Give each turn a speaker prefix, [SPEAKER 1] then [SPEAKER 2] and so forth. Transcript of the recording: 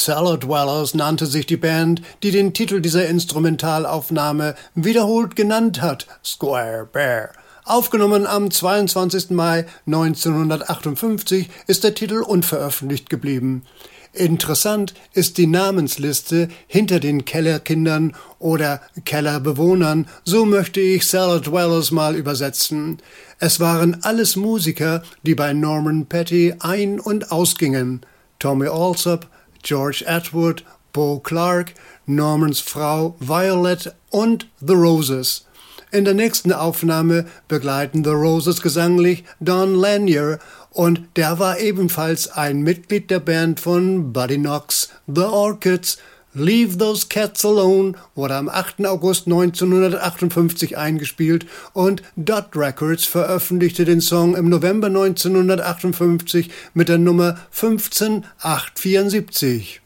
[SPEAKER 1] Cellar Dwellers nannte sich die Band, die den Titel dieser Instrumentalaufnahme wiederholt genannt hat, Square Bear. Aufgenommen am 22. Mai 1958 ist der Titel unveröffentlicht geblieben. Interessant ist die Namensliste hinter den Kellerkindern oder Kellerbewohnern, so möchte ich Cellar Dwellers mal übersetzen. Es waren alles Musiker, die bei Norman Petty ein- und ausgingen. Tommy Allsop, George Atwood, Bo Clark, Normans Frau Violet und The Roses. In der nächsten Aufnahme begleiten The Roses gesanglich Don Lanier und der war ebenfalls ein Mitglied der Band von Buddy Knox, The Orchids. Leave Those Cats Alone wurde am 8. August 1958 eingespielt und Dot Records veröffentlichte den Song im November 1958 mit der Nummer 15874.